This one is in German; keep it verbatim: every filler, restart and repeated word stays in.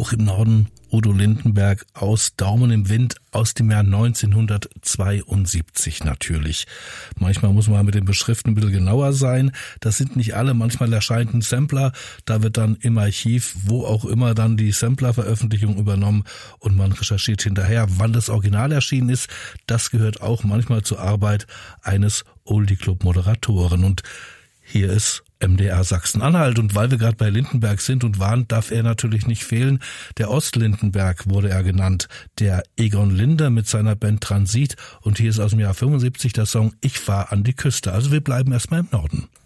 auch im Norden Udo Lindenberg aus Daumen im Wind aus dem Jahr neunzehnhundertzweiundsiebzig natürlich. Manchmal muss man mit den Beschriften ein bisschen genauer sein. Das sind nicht alle. Manchmal erscheint ein Sampler. Da wird dann im Archiv, wo auch immer, dann die Sampler-Veröffentlichung übernommen und man recherchiert hinterher, wann das Original erschienen ist. Das gehört auch manchmal zur Arbeit eines Oldie-Club-Moderatoren. Und hier ist M D R Sachsen-Anhalt, und weil wir gerade bei Lindenberg sind und waren, darf er natürlich nicht fehlen. Der Ostlindenberg wurde er genannt, der Egon Linder mit seiner Band Transit, und hier ist aus dem Jahr fünfundsiebzig der Song Ich fahr an die Küste. Also wir bleiben erstmal im Norden.